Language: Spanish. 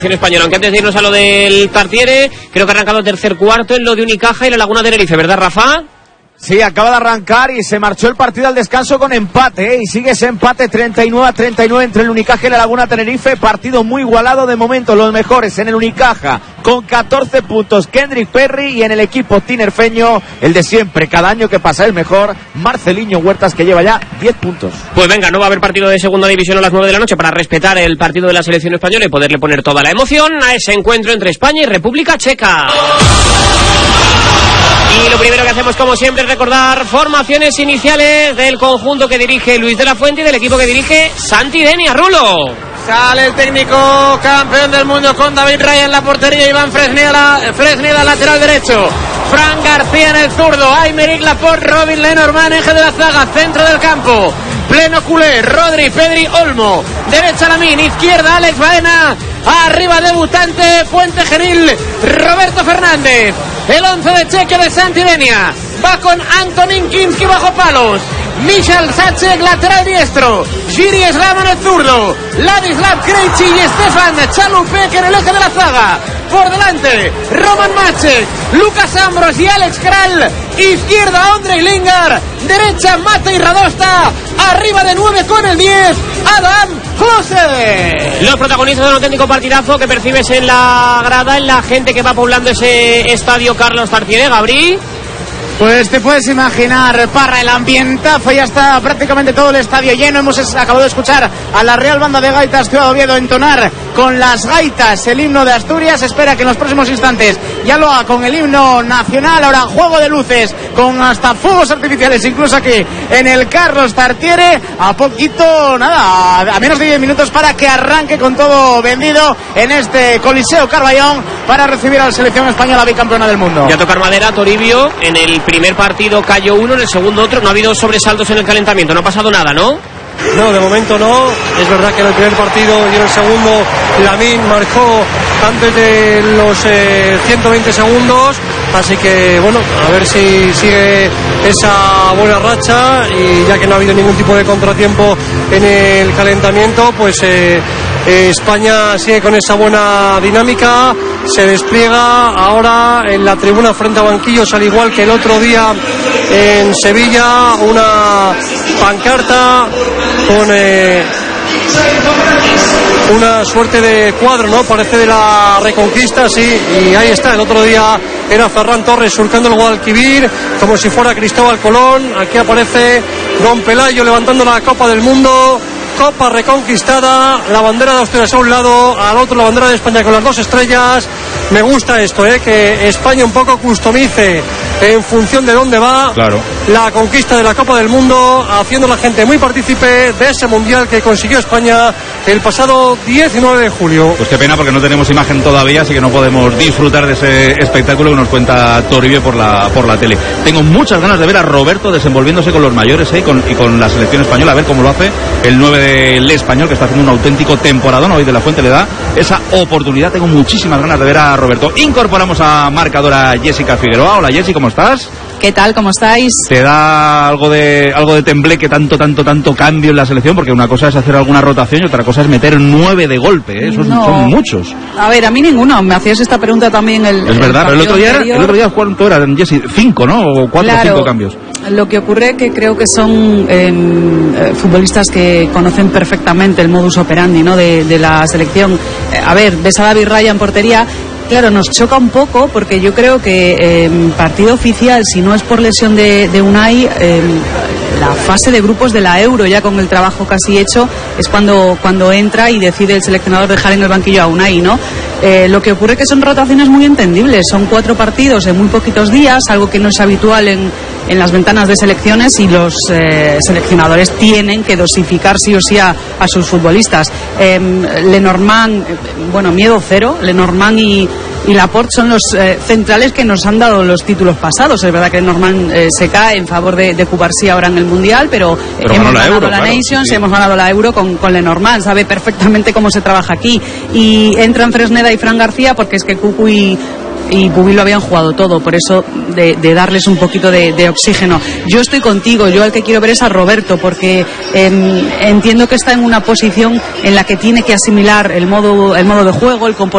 Española. Aunque antes de irnos a lo del Tartiere, creo que ha arrancado tercer cuarto en lo de Unicaja y la Laguna de Tenerife, ¿verdad, Rafa? Sí, acaba de arrancar y se marchó el partido al descanso con empate, y sigue ese empate 39-39 entre el Unicaja y la Laguna Tenerife. Partido muy igualado de momento, los mejores en el Unicaja con 14 puntos Kendrick Perry, y en el equipo tinerfeño el de siempre, cada año que pasa el mejor, Marceliño Huertas, que lleva ya 10 puntos. Pues venga, no va a haber partido de segunda división a las 9 de la noche para respetar el partido de la selección española y poderle poner toda la emoción a ese encuentro entre España y República Checa. Y lo primero que hacemos, como siempre, es recordar formaciones iniciales del conjunto que dirige Luis de la Fuente y del equipo que dirige Santi Denia. Rulo. Sale el técnico campeón del mundo con David Raya en la portería, Iván Fresneda lateral derecho, Fran García en el zurdo, Aymeric Laporte, Robin Lenormand, eje de la zaga, centro del campo, pleno culé, Rodri, Pedri, Olmo, derecha Lamín, izquierda Alex Baena, arriba debutante Puente Genil, Roberto Fernández. El 11 de Cheque de Santi Denia va con Antonín Kinski bajo palos, Michal Sacek lateral diestro, Jiri Slava en el zurdo, Ladislav Krejci y Stefan Chalupek en el eje de la zaga. Por delante, Roman Maček, Lucas Ambros y Alex Kral. Izquierda, Ondrej Lingard. Derecha, Matej Radosta. Arriba de 9 con el 10, Adam Klose. Los protagonistas de un auténtico partidazo que percibes en la grada, en la gente que va poblando ese estadio Carlos Tartiere. Gabri. Pues te puedes imaginar, Parra, el ambientazo, ya está prácticamente todo el estadio lleno. Hemos acabado de escuchar a la Real Banda de Gaitas Ciudad Oviedo entonar con las gaitas el himno de Asturias. Espera que en los próximos instantes ya lo haga con el himno nacional. Ahora juego de luces con hasta fuegos artificiales, incluso aquí en el Carlos Tartiere. A poquito, nada, a menos de 10 minutos para que arranque con todo vendido en este Coliseo Carballón para recibir a la selección española bicampeona del mundo. Ya tocar madera, Toribio. En el primer partido cayó uno, en el segundo otro. No ha habido sobresaltos en el calentamiento, no ha pasado nada, ¿no? No, de momento no. Es verdad que en el primer partido y en el segundo Lamín marcó antes de los 120 segundos. Así que bueno, a ver si sigue esa buena racha, y ya que no ha habido ningún tipo de contratiempo en el calentamiento, pues España sigue con esa buena dinámica. Se despliega ahora en la tribuna frente a banquillos, al igual que el otro día en Sevilla, una pancarta con una suerte de cuadro, ¿no? Parece de la Reconquista, sí, y ahí está. El otro día era Ferran Torres surcando el Guadalquivir como si fuera Cristóbal Colón. Aquí aparece Don Pelayo levantando la Copa del Mundo. Copa reconquistada, la bandera de Asturias a un lado, al otro la bandera de España con las dos estrellas. Me gusta esto, que España un poco customice en función de dónde va, claro, la conquista de la Copa del Mundo, haciendo a la gente muy partícipe de ese mundial que consiguió España el pasado 19 de julio. Pues qué pena, porque no tenemos imagen todavía, así que no podemos disfrutar de ese espectáculo que nos cuenta Toribio por la tele. Tengo muchas ganas de ver a Roberto desenvolviéndose con los mayores y con la selección española, a ver cómo lo hace el 9 del Español, que está haciendo un auténtico temporadón. Hoy de la Fuente le da esa oportunidad. Tengo muchísimas ganas de ver a Roberto. Incorporamos a marcadora Jessica Figueroa. Hola, Jessy, ¿cómo estás? ¿Qué tal? ¿Cómo estáis? ¿Te da algo de tembleque tanto cambio en la selección? Porque una cosa es hacer alguna rotación y otra cosa es meter 9 de golpe, ¿eh? Esos no son muchos. A ver, a mí ninguno. Me hacías esta pregunta también es verdad, pero el otro día ¿cuánto eran, Jessy? 5, ¿no? O 4 o 5 cambios. Lo que ocurre que creo que son futbolistas que conocen perfectamente el modus operandi, ¿no? de la selección. A ver, ves a David Raya en portería. Claro, nos choca un poco porque yo creo que partido oficial, si no es por lesión de Unai, la fase de grupos de la Euro, ya con el trabajo casi hecho, es cuando entra y decide el seleccionador dejar en el banquillo a Unai, ¿no? Lo que ocurre que son rotaciones muy entendibles, son 4 partidos en muy poquitos días, algo que no es habitual en las ventanas de selecciones, y los seleccionadores tienen que dosificar sí o sí a sus futbolistas. Lenormand, miedo cero. Lenormand y Laporte son los centrales que nos han dado los títulos pasados. Es verdad que Lenormand se cae en favor de Cubarsí ahora en el Mundial, pero hemos ganado la Nations, sí. Hemos ganado la Euro con Lenormand, sabe perfectamente cómo se trabaja aquí. Y entran Fresneda y Fran García porque es que Cucu y Pubil lo habían jugado todo, por eso de darles un poquito de oxígeno. Yo estoy contigo, yo al que quiero ver es a Roberto, porque entiendo que está en una posición en la que tiene que asimilar el modo de juego, el comportamiento